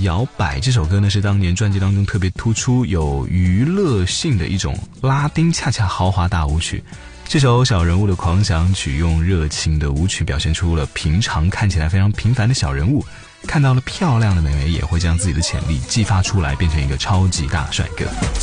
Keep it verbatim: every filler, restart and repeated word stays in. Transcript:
摇摆》这首歌呢，是当年专辑当中特别突出有娱乐性的一种拉丁恰恰豪华大舞曲。这首小人物的狂想曲用热情的舞曲表现出了平常看起来非常平凡的小人物看到了漂亮的美眉也会将自己的潜力激发出来，变成一个超级大帅哥。